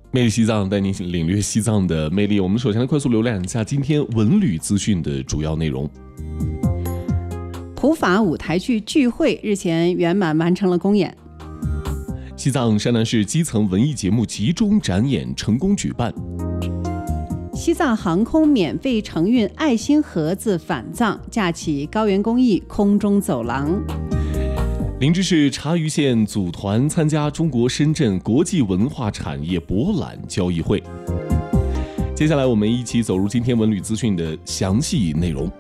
魅力西藏带您领略西藏的魅力。我们首先来快速浏览一下今天文旅资讯的主要内容。 普法舞台剧聚会日前圆满完成了公演。 西藏山南市基层文艺节目集中展演成功举办。 西藏航空免费承运爱心盒子返藏，架起高原公益空中走廊。 林芝市察隅县组团参加中国深圳国际文化产业博览交易会。接下来我们一起走入今天文旅资讯的详细内容。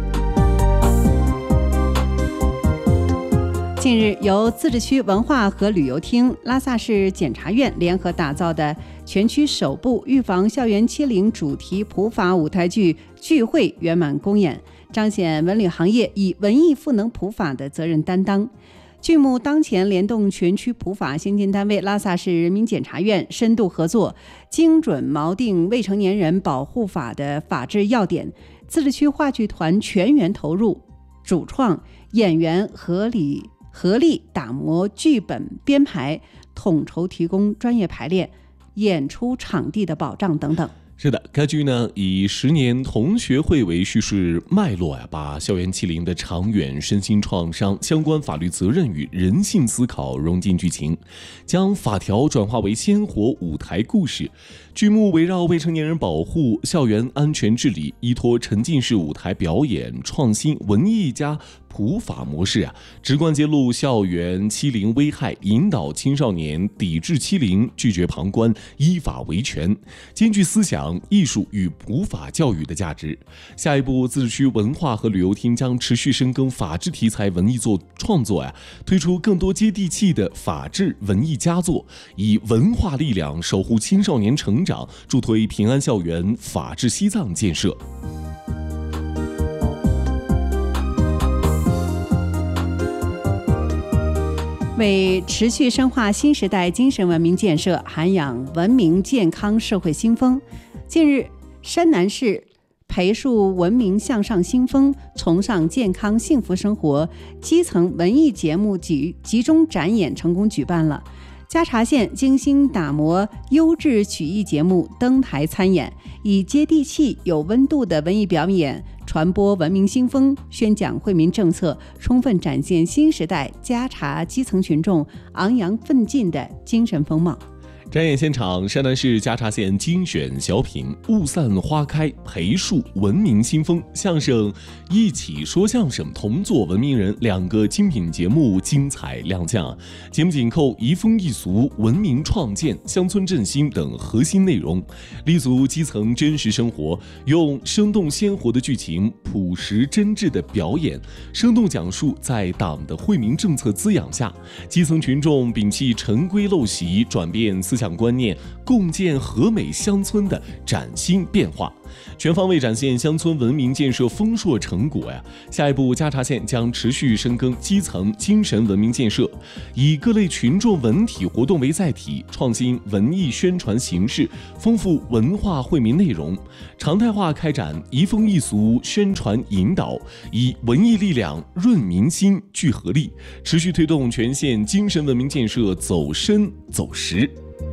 近日，由自治区文化和旅游厅、拉萨市检察院联合打造的全区首部预防校园欺凌主题普法舞台剧聚会圆满公演，彰显文旅行业以文艺赋能普法的责任担当。剧目当前联动全区普法先进单位拉萨市人民检察院深度合作，精准锚定未成年人保护法的法治要点，自治区话剧团全员投入，主创演员合力打磨剧本编排，统筹提供专业排练、演出场地的保障等等。 是的，该剧呢以10年同学会为叙事脉络把校园欺凌的长远身心创伤、相关法律责任与人性思考融进剧情，将法条转化为鲜活舞台故事。剧目围绕未成年人保护、校园安全治理，依托沉浸式舞台表演、创新文艺加普法模式直观揭露校园欺凌危害，引导青少年抵制欺凌、拒绝旁观、依法维权，兼具思想、艺术与普法教育的价值。下一步，自治区文化和旅游厅将持续深耕法治题材文艺创作推出更多接地气的法治文艺佳作，以文化力量守护青少年成长，助推平安校园、法治西藏建设。 为持续深化新时代精神文明建设，涵养文明健康社会新风，近日，山南市培树文明向上新风，崇尚健康幸福生活基层文艺节目集中展演成功举办了。加查县精心打磨优质曲艺节目登台参演，以接地气有温度的文艺表演传播文明新风，宣讲惠民政策，充分展现新时代加查基层群众昂扬奋进的精神风貌。 展演现场，山南市加查县精选小品《雾散花开》培树文明新风，相声一起说相声同做文明人2个精品节目精彩亮相。节目紧扣移风易俗、文明创建、乡村振兴等核心内容，立足基层真实生活，用生动鲜活的剧情、朴实真挚的表演，生动讲述在党的惠民政策滋养下，基层群众摒弃陈规陋习，转变思想观念，共建和美乡村的崭新变化，全方位展现乡村文明建设丰硕成果下一步，加查县将持续深耕基层精神文明建设，以各类群众文体活动为载体，创新文艺宣传形式，丰富文化惠民内容，常态化开展移风易俗宣传引导，以文艺力量润民心、聚合力，持续推动全县精神文明建设走深走实。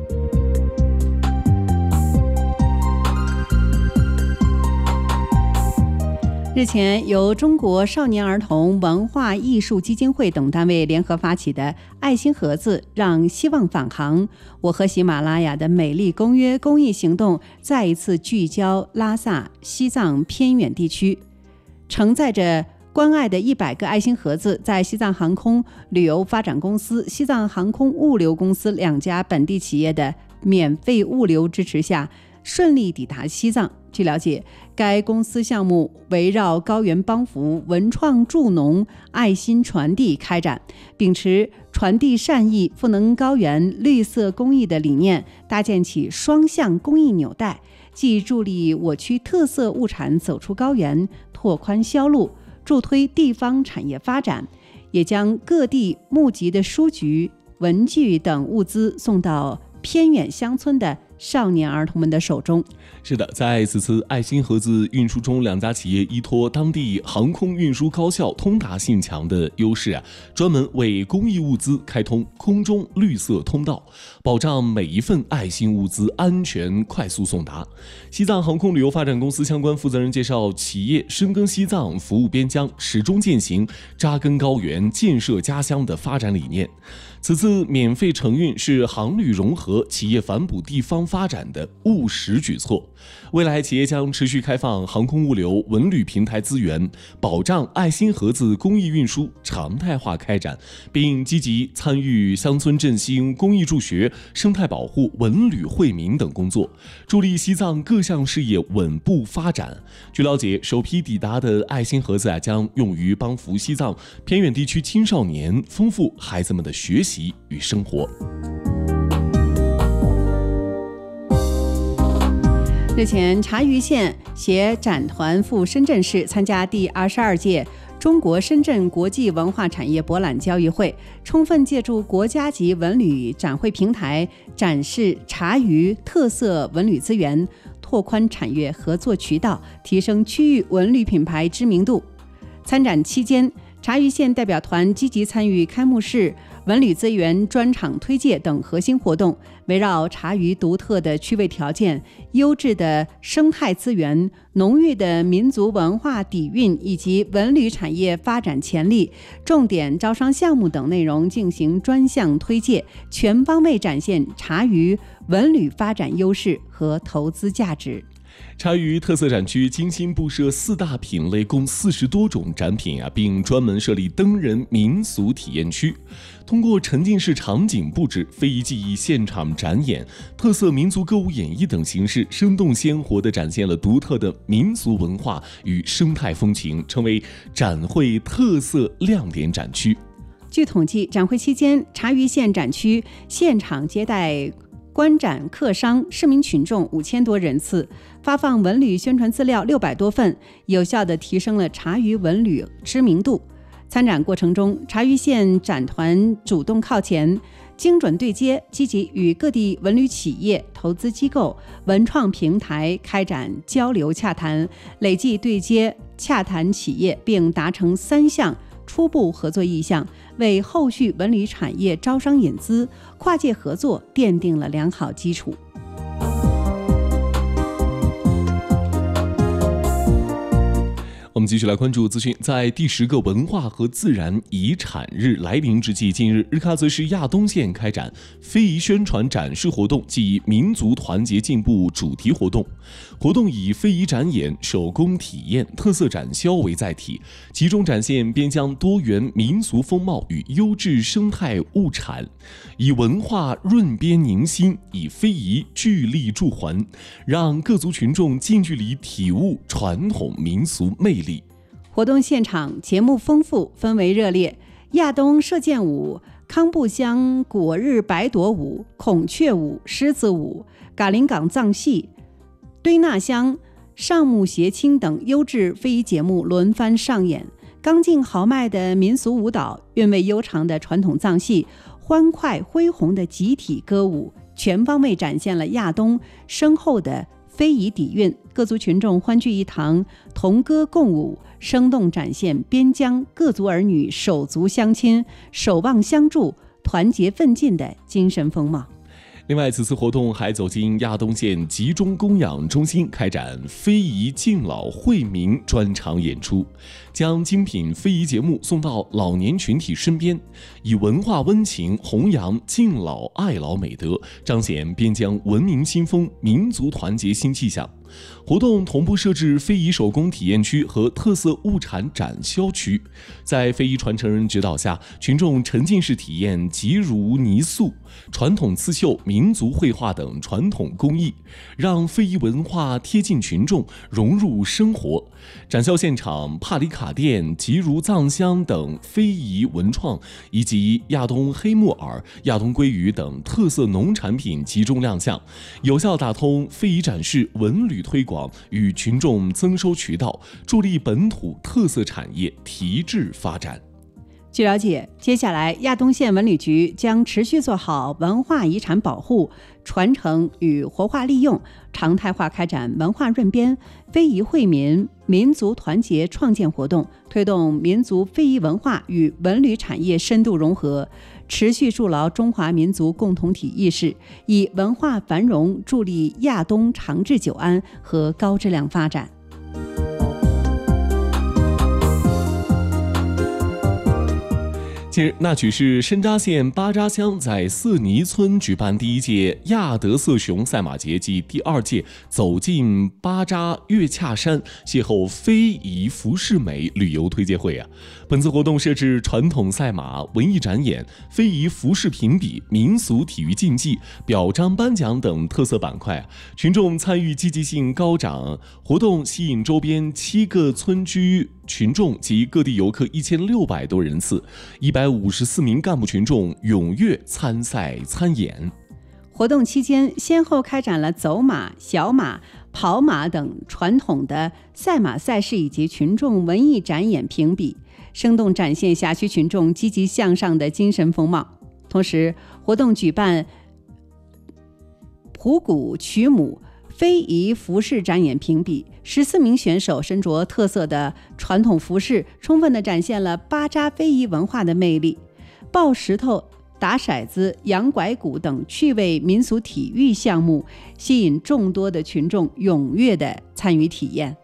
日前，由中国少年儿童文化艺术基金会等单位联合发起的爱心盒子让希望返航，我和喜马拉雅的美丽公约公益行动再一次聚焦拉萨西藏偏远地区，承载着关爱的100个爱心盒子，在西藏航空旅游发展公司、西藏航空物流公司2家本地企业的免费物流支持下，顺利抵达西藏。据了解，该公司项目围绕高原帮扶、文创助农、爱心传递开展，秉持传递善意、赋能高原绿色公益的理念，搭建起双向公益纽带，既助力我区特色物产走出高原，拓宽销路，助推地方产业发展，也将各地募集的书局、文具等物资送到偏远乡村的少年儿童们的手中。 是的，在此次爱心盒子运输中，两家企业依托当地航空运输高效、通达性强的优势专门为公益物资开通空中绿色通道，保障每一份爱心物资安全快速送达。西藏航空旅游发展公司相关负责人介绍，企业深耕西藏，服务边疆，始终践行扎根高原、建设家乡的发展理念。此次免费承运是航旅融合、企业反哺地方发展的务实举措。未来企业将持续开放航空物流、文旅平台资源，保障爱心盒子公益运输常态化开展，并积极参与乡村振兴、公益助学、生态保护、文旅惠民等工作，助力西藏各项事业稳步发展。据了解，首批抵达的爱心盒子将用于帮扶西藏偏远地区青少年，丰富孩子们的学习与生活。 日前，察隅县携展团赴深圳市参加第22届中国深圳国际文化产业博览交易会，充分借助国家级文旅展会平台，展示察隅特色文旅资源，拓宽产业合作渠道，提升区域文旅品牌知名度。参展期间，察隅县代表团积极参与开幕式、文旅资源专场推介等核心活动，围绕察隅独特的区位条件、优质的生态资源、浓郁的民族文化底蕴以及文旅产业发展潜力、重点招商项目等内容进行专项推介，全方位展现察隅文旅发展优势和投资价值。 察隅特色展区精心布设4大品类，共40多种展品并专门设立登人民俗体验区，通过沉浸式场景布置、非遗技艺现场展演、特色民族歌舞演绎等形式，生动鲜活地展现了独特的民俗文化与生态风情，成为展会特色亮点展区。 据统计，展会期间，察隅县展区现场接待观展客商、市民群众5000多人次，发放文旅宣传资料600多份，有效地提升了察隅文旅知名度。参展过程中，察隅县展团主动靠前，精准对接，积极与各地文旅企业、投资机构、文创平台开展交流洽谈，累计对接洽谈企业并达成3项初步合作意向，为后续文旅产业招商引资、跨界合作奠定了良好基础。 我们继续来关注资讯，在第10个文化和自然遗产日来临之际，近日日喀则市亚东县开展非遗宣传展示活动暨民族团结进步主题活动。活动以非遗展演、手工体验、特色展销为载体，集中展现边疆多元民俗风貌与优质生态物产，以文化润边凝心，以非遗聚力助环，让各族群众近距离体悟传统民俗魅力。 活动现场节目丰富，氛围热烈，亚东射箭舞、康布乡果日白朵舞、孔雀舞、狮子舞、嘎林岗藏戏、堆纳乡上木协清等优质非遗节目轮番上演，刚劲豪迈的民俗舞蹈、韵味悠长的传统藏戏、欢快恢宏的集体歌舞，全方位展现了亚东深厚的非遗底蕴。各族群众欢聚一堂，同歌共舞，生动展现边疆各族儿女手足相亲、守望相助、团结奋进的精神风貌。 另外，此次活动还走进亚东县集中供养中心，开展非遗敬老惠民专场演出，将精品非遗节目送到老年群体身边，以文化温情弘扬敬老爱老美德，彰显边疆文明新风、民族团结新气象。活动同步设置非遗手工体验区和特色物产展销区，在非遗传承人指导下，群众沉浸式体验吉如泥塑、传统刺绣、民族绘画等传统工艺，让非遗文化贴近群众，融入生活。展销现场，帕里卡店、吉如藏香等非遗文创，以及亚东黑木耳、亚东鲑鱼等特色农产品集中亮相，有效打通非遗展示、文旅推广与群众增收渠道，助力本土特色产业提质发展。 据了解，接下来亚东县文旅局将持续做好文化遗产保护、传承与活化利用，常态化开展文化润编、非遗惠民、民族团结创建活动，推动民族非遗文化与文旅产业深度融合，持续筑牢中华民族共同体意识，以文化繁荣助力亚东长治久安和高质量发展。 近日，那曲市深扎县巴扎乡在色泥村举办第1届亚德色熊赛马节暨第2届走进巴扎月洽山邂逅非遗服饰美旅游推介会本次活动设置传统赛马、文艺展演、非遗服饰评比、民俗体育竞技、表彰颁奖等特色板块群众参与积极性高涨，活动吸引周边7个村居群众及各地游客1600多人次，154名干部群众踊跃参赛参演。 活动期间，先后开展了走马、小马、跑马等传统的赛马赛事以及群众文艺展演评比，生动展现辖区群众积极向上的精神风貌。同时，活动举办谱鼓曲母、非遗服饰展演评比，14名选手身着特色的传统服饰，充分地展现了巴扎非遗文化的魅力。抱石头、打骰子、扬拐鼓等趣味民俗体育项目，吸引众多的群众踊跃地参与体验。